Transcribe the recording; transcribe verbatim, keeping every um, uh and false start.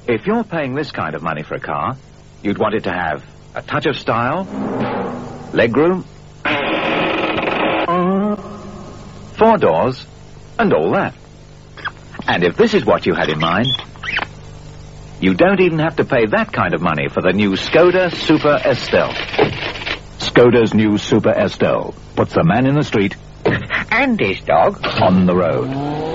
If you're paying this kind of money for a car, you'd want it to have a touch of style, legroom, four doors, and all that. And if this is what you had in mind, you don't even have to pay that kind of money for the new Skoda Super Estelle. Skoda's new Super Estelle puts the man in the street and his dog on the road.